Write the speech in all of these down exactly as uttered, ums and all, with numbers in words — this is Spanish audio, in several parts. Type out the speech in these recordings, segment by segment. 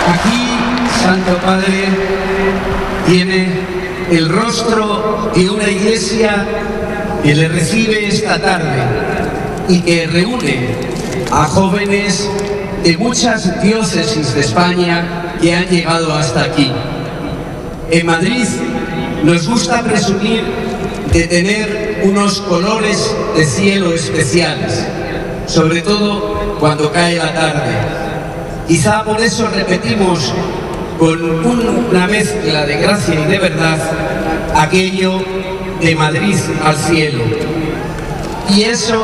Aquí, Santo Padre, tiene el rostro de una iglesia que le recibe esta tarde y que reúne a jóvenes de muchas diócesis de España que han llegado hasta aquí. En Madrid nos gusta presumir de tener unos colores de cielo especiales, sobre todo cuando cae la tarde. Quizá por eso repetimos con una mezcla de gracia y de verdad aquello de Madrid al cielo. Y eso,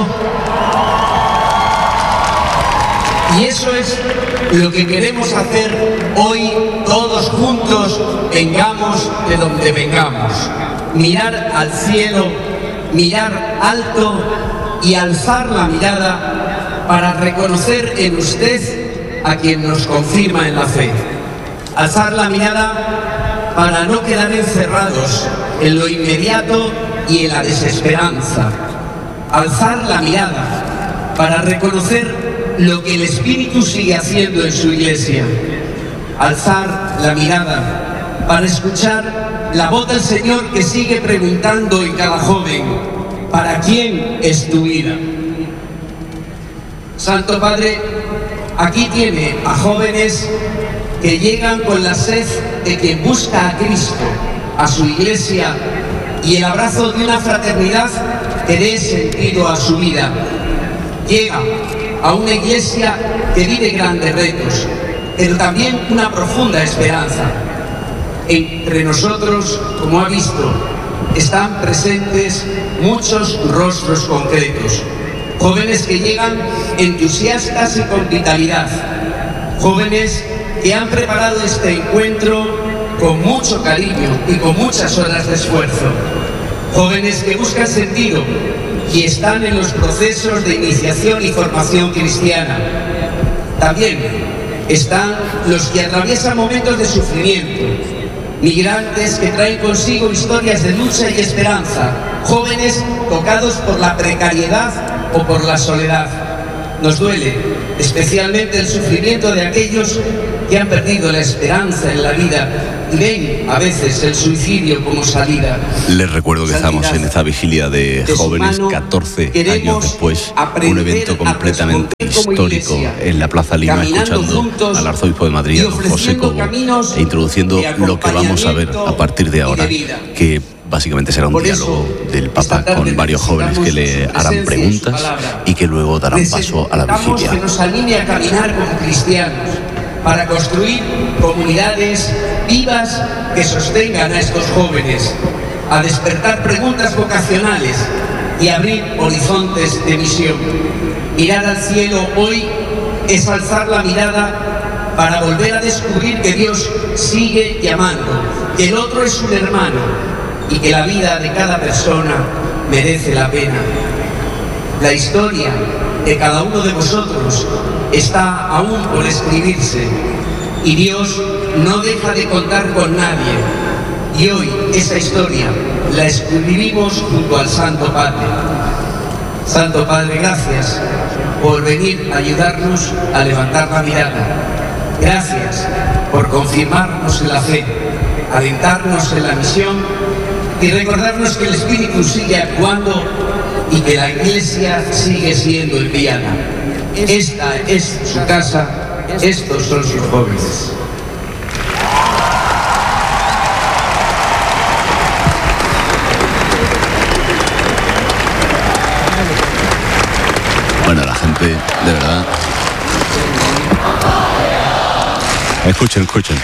y eso es lo que queremos hacer hoy todos juntos, vengamos de donde vengamos. Mirar al cielo, mirar alto y alzar la mirada para reconocer en usted a quien nos confirma en la fe. Alzar la mirada para no quedar encerrados en lo inmediato y en la desesperanza. Alzar la mirada para reconocer lo que el Espíritu sigue haciendo en su iglesia. Alzar la mirada para escuchar la voz del Señor que sigue preguntando en cada joven: ¿para quién es tu vida? Santo Padre, aquí tiene a jóvenes que llegan con la sed de quien busca a Cristo, a su iglesia, y el abrazo de una fraternidad que dé sentido a su vida. Llega a una iglesia que vive grandes retos, pero también una profunda esperanza. Entre nosotros, como ha visto, están presentes muchos rostros concretos, jóvenes que llegan entusiastas y con vitalidad, jóvenes que han preparado este encuentro con mucho cariño y con muchas horas de esfuerzo, jóvenes que buscan sentido y están en los procesos de iniciación y formación cristiana. También están los que atraviesan momentos de sufrimiento, migrantes que traen consigo historias de lucha y esperanza, jóvenes tocados por la precariedad o por la soledad. Nos duele especialmente el sufrimiento de aquellos que han perdido la esperanza en la vida y ven a veces el suicidio como salida. Les recuerdo que estamos en esta vigilia de jóvenes, catorce años después, un evento completamente histórico en la Plaza Lima, escuchando al arzobispo de Madrid, don José Cobo, e introduciendo lo que vamos a ver a partir de ahora, que básicamente será un diálogo del Papa con varios jóvenes que le harán preguntas y que luego darán paso a la vigilia. Que nos anime a caminar como cristianos para construir comunidades vivas que sostengan a estos jóvenes, a despertar preguntas vocacionales y abrir horizontes de misión. Mirar al cielo hoy es alzar la mirada para volver a descubrir que Dios sigue llamando, que el otro es un hermano y que la vida de cada persona merece la pena. La historia de cada uno de vosotros está aún por escribirse y Dios no deja de contar con nadie. Y hoy esa historia la escribimos junto al Santo Padre. Santo Padre, gracias por venir a ayudarnos a levantar la mirada. Gracias por confirmarnos en la fe, alentarnos en la misión y recordarnos que el Espíritu sigue actuando y que la Iglesia sigue siendo enviada. Esta es su casa, estos son sus jóvenes. Bueno, la gente, de verdad. Escuchen, escuchen.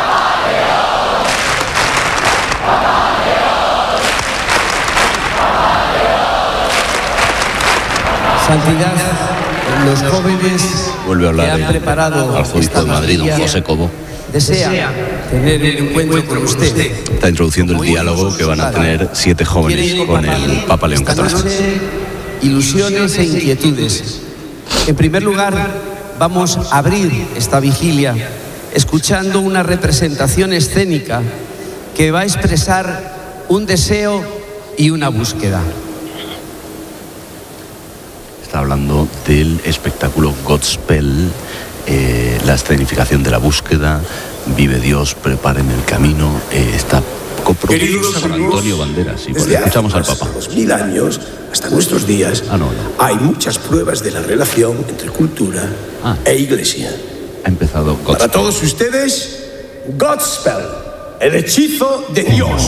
Santidad, los jóvenes Vuelve a hablar que han el preparado arzobispo de Madrid, don José Cobo. desea tener un encuentro con usted. Está introduciendo el diálogo que van a tener siete jóvenes con el Papa León catorce. Ilusiones e inquietudes. En primer lugar, vamos a abrir esta vigilia escuchando una representación escénica que va a expresar un deseo y una búsqueda. Está hablando del espectáculo Godspell, eh, la escenificación de la búsqueda, Vive Dios, preparen el camino, eh, está coproducido por Antonio Banderas. Y por escuchamos al Papa. Dos mil años, hasta nuestros días, ah, no, no. hay muchas pruebas de la relación entre cultura ah. e iglesia. Ha empezado Godspell. Para todos ustedes, Godspell, el hechizo de Dios.